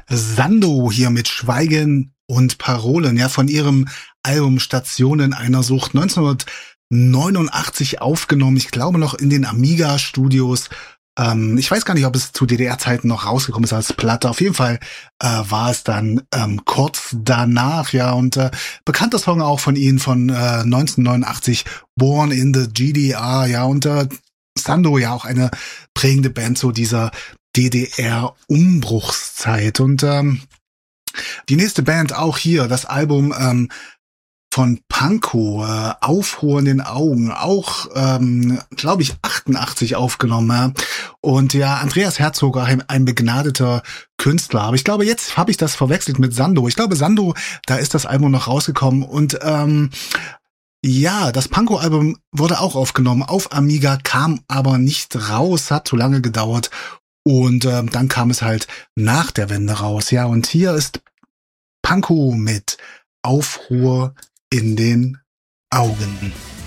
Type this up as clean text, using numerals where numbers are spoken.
Sando hier mit Schweigen und Parolen, ja, von ihrem Album Stationen einer Sucht 1989 aufgenommen. Ich glaube noch in den Amiga-Studios. Ich weiß gar nicht, ob es zu DDR-Zeiten noch rausgekommen ist als Platte. Auf jeden Fall war es dann kurz danach, ja. Und bekannter Song auch von ihnen von 1989, Born in the GDR, ja. Und Sando ja auch eine prägende Band zu dieser DDR-Umbruchszeit. Und die nächste Band auch hier, das Album von Pankow, Aufruhr in den Augen, auch, glaube ich, 88 aufgenommen. Ja. Und ja, Andreas Herzog, ein begnadeter Künstler. Aber ich glaube, jetzt habe ich das verwechselt mit Sando. Ich glaube, Sando, da ist das Album noch rausgekommen. Und ja, das Pankow-Album wurde auch aufgenommen auf Amiga, kam aber nicht raus, hat zu lange gedauert. Und dann kam es halt nach der Wende raus. Ja, und hier ist Pankow mit Aufruhr in den Augen.